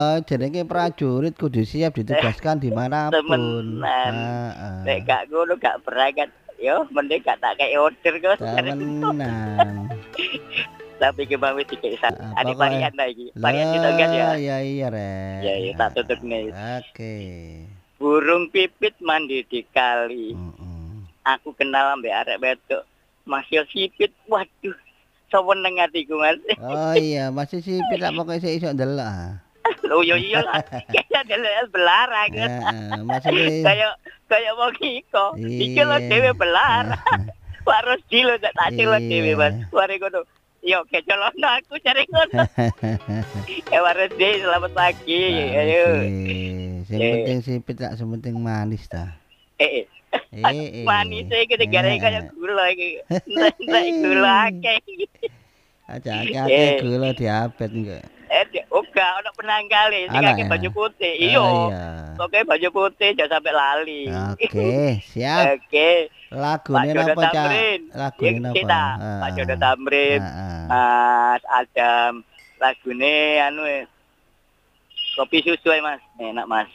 jenenge prajurit kudu siap ditugaskan dimanapun. Temenan. Heeh. Nek gak ngono gak berangkat. Yo mending gak tak kei order kok. Temenan. Tapi ke bang wis dikei Heeh, adik pokoknya varian lagi. Varian kita enggak ya. lah ya iya Ya, rek. ya tak tutup nih. Oke. Burung pipit mandi di kali. Aku kenal ambek arek wedok. Masih sipit. Waduh. Seneng atiku Mas. Oh iya, masih sipit tak pokoknya saya iso ndelok. Oh iya iyalah. Kayak ada belarang. Heeh, maksudnya Kayak wong iko. Iki lho dhewe iya. belarang. Harus dilo tak celok dhewe Mas. Iya. Mari ngono. Yo kecolokno aku cari ngono. Harus dhewe selamat pagi. Ayo. Sing penting sipit tak sementing manis ta. Eh. Manis iki negara kaya gula iki. Nek gula akeh. Aja akeh gula diabet enggak. Enggak, ono penanggal sing akeh baju putih. Iya. Pokoke baju putih aja sampai lali. Oke, siap. Oke. Lagune napa, Cak? Lagune napa? Pak Jono Tamrin. Mas Adam. Lagune anu kopi susu Mas. Enak Mas.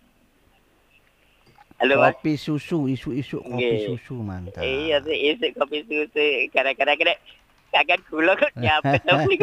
Halo Mas. Kopi susu, isu-isu kopi susu mantap. Iya sih, isi kopi susu. Gara-gara kena kaget gula kok nyapet.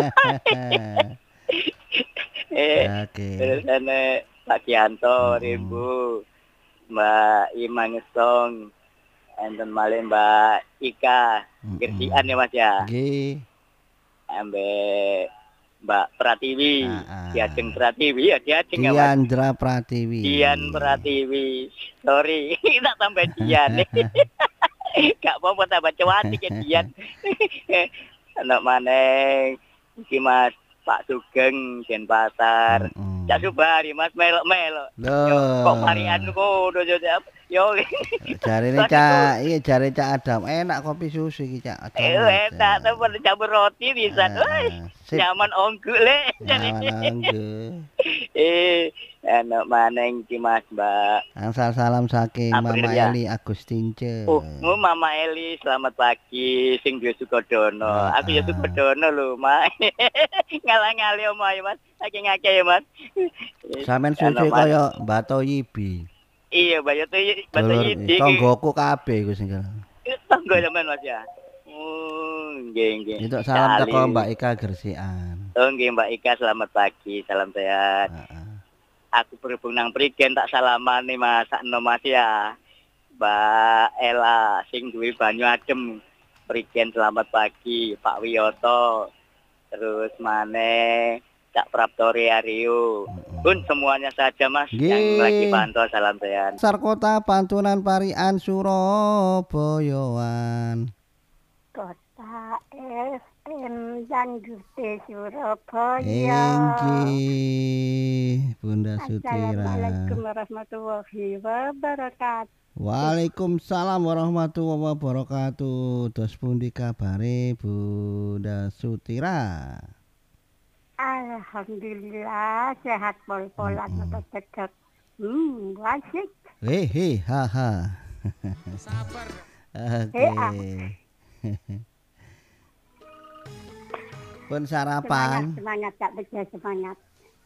Oke. Terus Pak Kianto, Ribu, Mbak Imang Song, enten malih Mbak Ika, Gersian ya Mas ya. Nggih. Ambek Mbak Pratiwi, Diajeng Pratiwi ya Diajeng ya Mas. Diandra Pratiwi. Dian Pratiwi. Sorry, tak tambah Dian. Gak apa-apa tambah cuantik ya Dian. Anak maneng iki Mas Pak Sugeng Denpasar. Cak Subari Mas melok-melok. Kok varian kono yo. Jarine Cak, iya jare Cak Adam enak kopi susu iki Cak. Enak temen campur roti bisa. Nyaman ongguk le. Nyaman ongguk. Anak maneng iki Mas Mbak. Angsal salam saking Mama Eli Agustince. Oh, Mama Eli selamat pagi sing duwe Sukodono. Aku ya Sukodono lho, Mas. Ngalang-ngali omahe Mas. Akeh-akeh ya Mas. Sampeyan susu kaya Bato Yibi. Iya, Bato Yibi. Tonggoku kabeh iku sing. Tonggo sampean Mas ya. Nggih. Itu salam teko Mbak Ika Gersian. Oh nggih Mbak Ika selamat pagi, salam sehat. Aku berhubung nang Prigen tak salamane Mas sakno Mas ya. Mbak Ela sing duwe banyu adem. Prigen selamat pagi, Pak Wiyoto. Terus maneh Cak Praptori Aryo. Pun semuanya saja Mas yang lagi pantau salam sehat. Sarkota Pantunan Parian Surabayaan. Kota FM dan Gede Surabaya. Inggih, Bunda Sutira. Assalamualaikum warahmatullahi wabarakatuh. Waalaikumsalam warahmatullahi wabarakatuh. Dos pundi kabare Bunda Sutira? Alhamdulillah sehat pol-polan atau tegak. Wasik. Haha. Sabar. Oke. Pun sarapan. Semangat Kak Beja, semangat.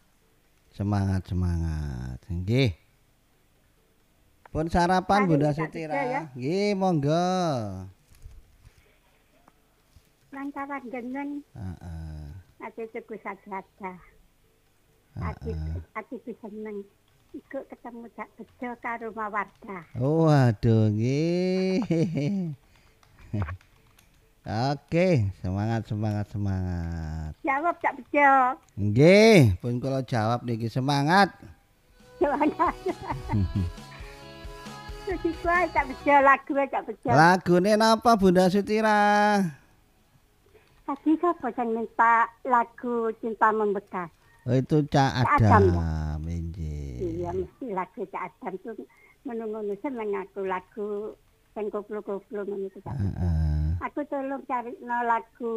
Semangat. Nggih. Pun sarapan Bunda Sutira. Nggih, monggo. Lantaran geneng. Ati tuku sajadah. Ati bisa seneng. Iku ketemu Kak Beja karo Mawardah. Oh, aduh nggih. Oke, semangat. Jawab Kak Bejo. Nggih, pun kula jawab niki semangat. Semangat. Terus Kak Bejo lagu Kak Bejo. Lagune napa Bunda Sutira? Tadi siapa yang minta lagu Cinta Membekas? Oh itu Cak Adam. Iya mesti lagu Cak Adam tuh menunggu seneng aku lagu yang koplo-koplo itu Cak Bejo. Aku tolong cari lagu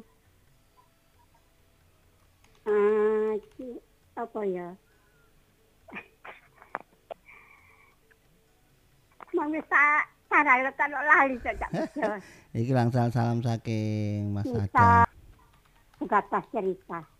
apa ya? Mau bisa cara kalau lali Cak Bejo. Iki langsung salam saking Mas Adam. Sebatas cerita.